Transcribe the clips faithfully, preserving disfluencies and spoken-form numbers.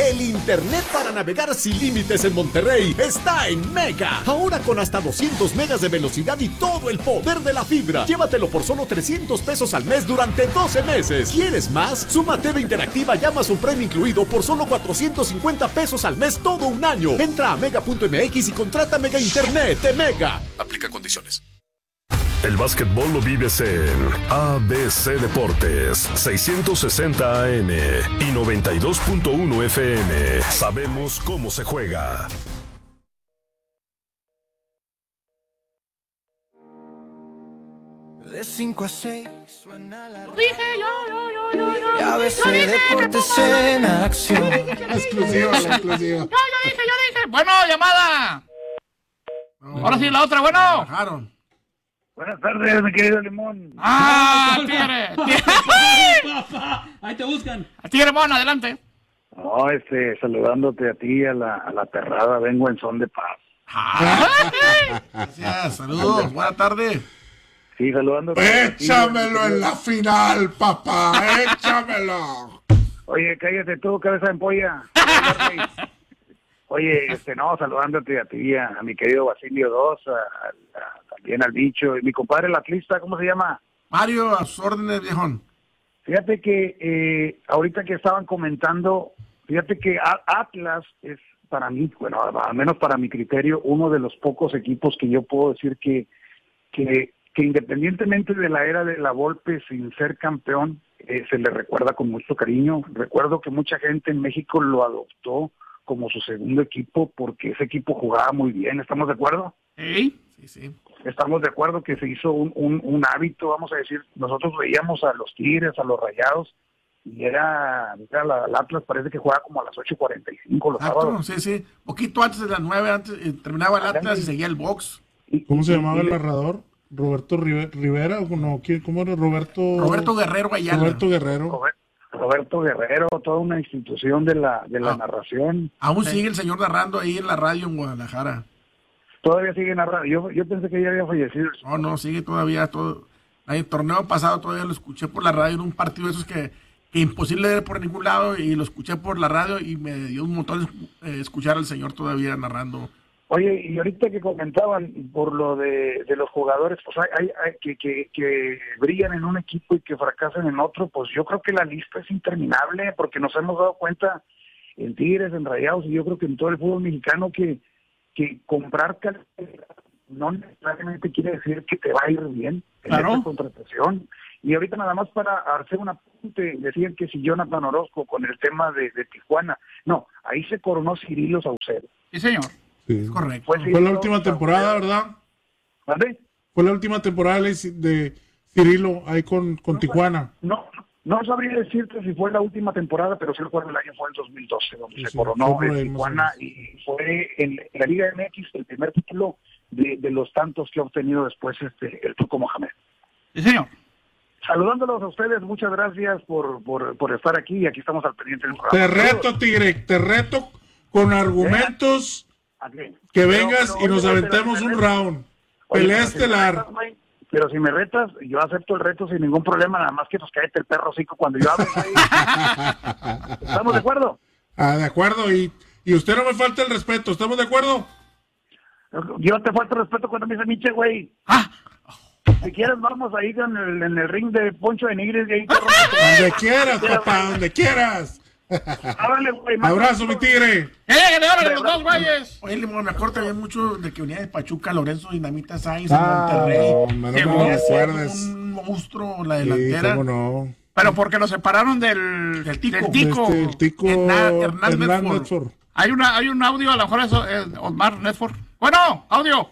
El internet para navegar sin límites en Monterrey está en Mega. Ahora con hasta doscientos megas de velocidad y todo el poder de la fibra. Llévatelo por solo trescientos pesos al mes durante doce meses. ¿Quieres más? Suma T V Interactiva y Amazon Prime incluido por solo cuatrocientos cincuenta pesos al mes todo un año. Entra a mega punto m x y contrata Mega Internet de Mega. Aplica condiciones. El básquetbol lo vives en A B C Deportes, seiscientos sesenta A M y noventa y dos punto uno F M. Sabemos cómo se juega. De cinco a seis suena la... Dije yo, yo, yo, yo, yo. Y A B C Deportes en acción. Exclusiva, la exclusiva. Yo, yo dije, yo dije. Bueno, llamada. No, Ahora sí, la otra, bueno. Bajaron. Buenas tardes, mi querido Limón. Ah, tigre. Papá, ahí te buscan. Tigre Mon, adelante. No, este, saludándote a ti, a la, a la perrada, vengo en son de paz. Gracias, saludos, buena tarde. Sí, saludándote. Échamelo en la final, papá, échamelo. Oye, cállate tú, cabeza de polla. Oye, este, no, saludándote a ti, a, a mi querido Basilio dos, a, a, también al bicho, y mi compadre el atlista, ¿cómo se llama? Mario, a sus órdenes, viejón. Fíjate que eh, ahorita que estaban comentando, fíjate que Atlas es para mí, bueno, al menos para mi criterio, uno de los pocos equipos que yo puedo decir que, que, que independientemente de la era de la Volpe sin ser campeón, eh, se le recuerda con mucho cariño. Recuerdo que mucha gente en México lo adoptó como su segundo equipo porque ese equipo jugaba muy bien, ¿estamos de acuerdo? ¿Sí? Sí, sí. Estamos de acuerdo que se hizo un, un, un hábito, vamos a decir, nosotros veíamos a los Tigres, a los Rayados, y era, era la, el Atlas parece que jugaba como a las ocho cuarenta y cinco los Exacto, sábados. sí, sí, poquito antes de las nueve, antes, eh, terminaba el Atlas y seguía el box. ¿Cómo se llamaba el narrador? ¿Roberto Rivera? ¿O no? ¿Quién? ¿Cómo era? Roberto... Roberto Guerrero Ayala. Roberto Guerrero. Roberto Guerrero, toda una institución de la de la ah, narración. Aún sigue el señor narrando ahí en la radio en Guadalajara. Todavía sigue narrando. Yo, yo pensé que ya había fallecido. No, no, sigue todavía. Todo. El torneo pasado todavía lo escuché por la radio en un partido de esos que, que imposible ver por ningún lado y lo escuché por la radio y me dio un montón eh, escuchar al señor todavía narrando. Oye, y ahorita que comentaban por lo de, de los jugadores, pues hay, hay, hay que, que, que brillan en un equipo y que fracasan en otro, pues yo creo que la lista es interminable, porque nos hemos dado cuenta en Tigres, en Rayados, y yo creo que en todo el fútbol mexicano que, que comprar calidad no necesariamente quiere decir que te va a ir bien en claro. esta contratación. Y ahorita nada más para hacer un apunte, decían que si Jonathan Orozco con el tema de, de Tijuana, no, ahí se coronó Cirilo Saucedo. Sí, señor. Sí. Correcto. Fue, Fue la última temporada, ¿verdad? ¿Vale? Fue la última temporada de Cirilo ahí con, con no, Tijuana. No, no sabría decirte si fue la última temporada, pero sí recuerdo el año fue el dos mil doce, donde sí, se sí, coronó en Tijuana y fue en la Liga M X el primer título de, de los tantos que ha obtenido después este el Turco Mohamed. Sí, señor. Saludándolos a ustedes, muchas gracias por, por, por estar aquí y aquí estamos al pendiente del programa. Te reto, Tigre, te reto con argumentos... Okay. Que vengas pero, pero, y nos oye, aventemos si un retas, round. Oye, Pelea pero estelar. Si retas, wey, pero si me retas, yo acepto el reto sin ningún problema, nada más que nos cállate el perro hocico cuando yo hable. ¿Estamos de acuerdo? Ah, de acuerdo. Y, y usted no me falta el respeto. ¿Estamos de acuerdo? Yo te falta el respeto cuando me dice Miche, güey. Ah. Si quieres, vamos ahí en el, en el ring de Poncho de Nigris. Y ahí te donde quieras, papá, donde quieras. Árale, güey, abrazo, mi tigre. ¡Eh, que órale los dos güeyes! Oye, Limón, me acuerdo también mucho de que venía de Pachuca, Lorenzo Dinamita Sainz ah, en Monterrey. No, me que no venía me un monstruo la delantera. Sí, cómo no. Pero porque lo separaron del, del Tico. Del tico. Este, el tico Hernán, Hernán Hernán Medford. Medford. Hay, una, hay un audio, a lo mejor eso es Osmar Medford. Bueno, audio.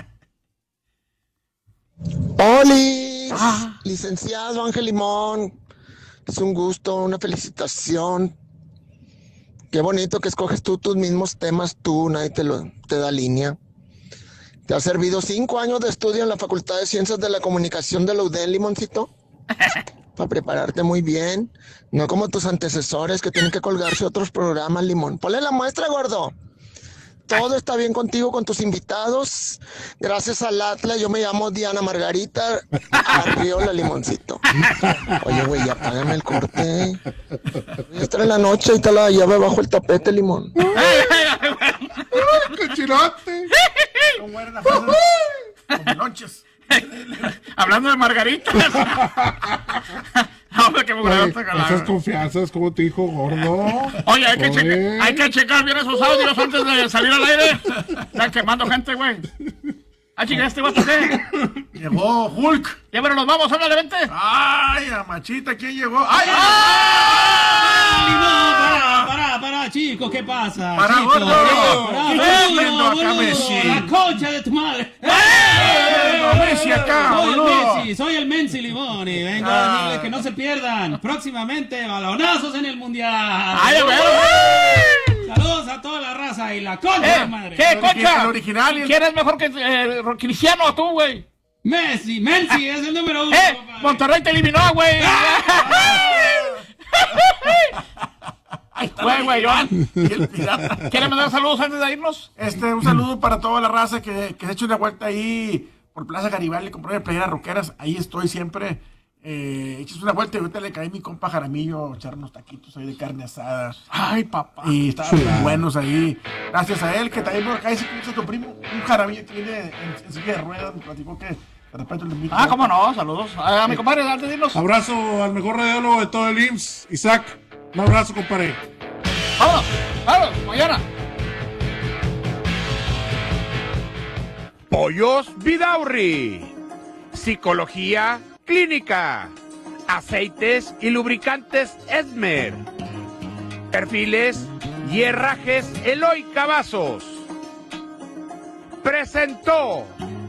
¡Olis! Ah. Licenciado Ángel Limón, es un gusto, una felicitación. Qué bonito que escoges tú tus mismos temas, tú, nadie te, lo, te da línea. ¿Te ha servido cinco años de estudio en la Facultad de Ciencias de la Comunicación de la U D E L, Limoncito? Para prepararte muy bien, no como tus antecesores que tienen que colgarse otros programas, Limón. Ponle la muestra, gordo. todo está bien contigo, con tus invitados. Gracias al Atlas, yo me llamo Diana Margarita Arriola Limoncito. Oye, güey, ya págame el corte. Ya está en la noche y está la llave bajo el tapete, Limón. ¡Cochilote! ¿Cómo eran las cosas? Como noches. Hablando de margaritas. Hombre, qué Oye, esas confianzas, como te dijo gordo. Oye, hay que, checar, hay que checar bien esos audios antes de salir al aire. Están quemando gente, güey. Ah, chica, ¿este vato qué? Llegó Hulk. Ya, pero nos vamos, háblale, vente. Ay, a Machita, ¿quién llegó? ¡Ay! ¡Ah! ¡Limón! ¡Pará, pará, pará, chicos! ¿Qué pasa? ¡Para, chicos? gordo! Pará, ¿Qué boludo, acá, boludo, Messi? ¡La concha de tu madre! ¡Eh! Messi acá, Soy el boludo. Messi, soy el Menzi Limón y vengo Ah. a decirles que no se pierdan próximamente balonazos en el Mundial. ¡Ay, bueno! Saludos a toda la raza y la concha de Eh, tu madre. ¿Qué, concha? El original y el- ¿Quién es mejor que eh, Cristiano o tú, güey? Messi, Menzi es el número uno. ¡Eh! papá. Monterrey te eliminó, güey. Güey, güey, yo. y el pirata. ¿Quieres mandar saludos antes de irnos? Este, un saludo para toda la raza que, que se ha hecho una vuelta ahí por Plaza Garibaldi, compré playeras rockeras. Ahí estoy siempre. Eh, echas una vuelta y ahorita le caí mi compa Jaramillo a echar unos taquitos ahí de carne asada. Ay, papá. Y estaban muy buenos ahí. Gracias a él, que también por acá dice que es tu primo, un Jaramillo que viene en, en silla de ruedas. Me platicó que de repente le invito. Ah, cómo no, saludos. A mi compadre, antes de irnos. Abrazo al mejor radiólogo de todo el I M S S, Isaac. Un abrazo, compadre. Vámonos, vámonos, mañana. Pollos Vidaurri. Psicología clínica. Aceites y lubricantes Esmer. Perfiles y herrajes Eloy Cavazos. Presentó